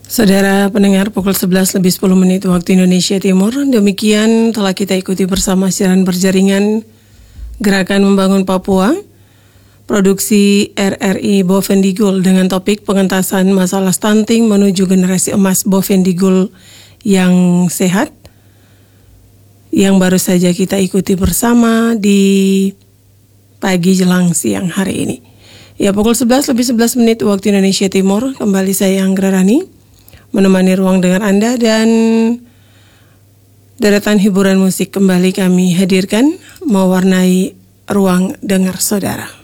Saudara pendengar, pukul 11 lebih 10 menit waktu Indonesia Timur. Demikian telah kita ikuti bersama siaran berjaringan Gerakan Membangun Papua, produksi RRI Bovendigul dengan topik pengentasan masalah stunting menuju generasi emas Bovendigul yang sehat, yang baru saja kita ikuti bersama di pagi jelang siang hari ini. Ya, pukul 11 lebih 11 menit waktu Indonesia Timur. Kembali saya Anggra Rani menemani ruang dengar Anda, dan deretan hiburan musik kembali kami hadirkan mewarnai ruang dengar saudara.